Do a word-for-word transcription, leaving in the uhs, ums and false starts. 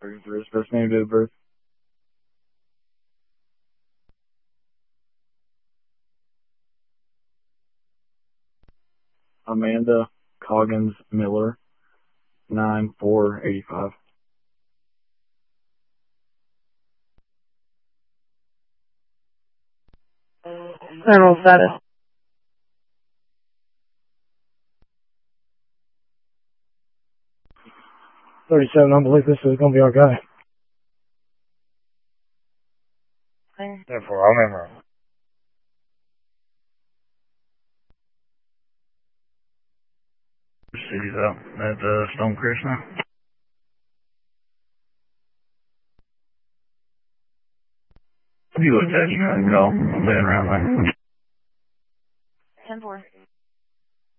Looking for his first name, date of birth. Amanda Coggins Miller, nine four eighty-five. Criminal status. thirty-seven, I believe this is going to be our guy. Therefore, I'll remember. City's out at uh, Stonecrest now. You look at you, I can go. I'm laying around there.